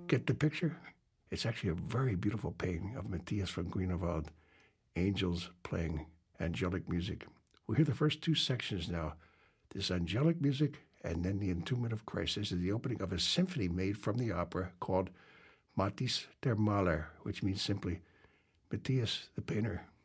Get the picture? It's actually a very beautiful painting of Matthias von Grunewald, angels playing angelic music. We'll hear the first two sections now, this angelic music and then the Entombment of Christ. This is the opening of a symphony made from the opera called Matthäus der Maler, which means simply Matthias the painter.